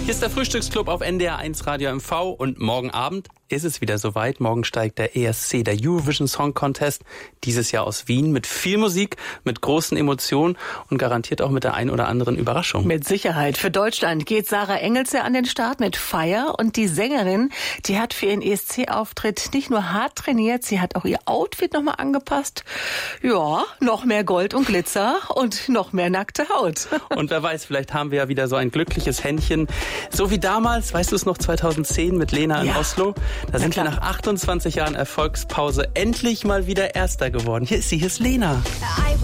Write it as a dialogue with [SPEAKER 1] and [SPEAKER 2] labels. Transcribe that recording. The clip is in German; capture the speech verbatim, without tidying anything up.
[SPEAKER 1] Hier ist der Frühstücksclub auf N D R eins Radio M V und morgen Abend ist es wieder soweit. Morgen steigt der E S C, der Eurovision Song Contest, dieses Jahr aus Wien, mit viel Musik, mit großen Emotionen und garantiert auch mit der ein oder anderen Überraschung.
[SPEAKER 2] Mit Sicherheit. Für Deutschland geht Sarah Engelse an den Start mit Fire und die Sängerin, die hat für ihren E S C-Auftritt nicht nur hart trainiert, sie hat auch ihr Outfit nochmal angepasst. Ja, noch mehr Gold und Glitzer und noch mehr nackte Haut.
[SPEAKER 1] Und wer weiß, vielleicht haben wir ja wieder so ein glückliches Händchen. So wie damals, weißt du es noch, zweitausendzehn mit Lena in
[SPEAKER 2] ja.
[SPEAKER 1] Oslo? Da sind wir nach achtundzwanzig Jahren Erfolgspause endlich mal wieder Erster geworden. Hier ist sie, hier ist Lena.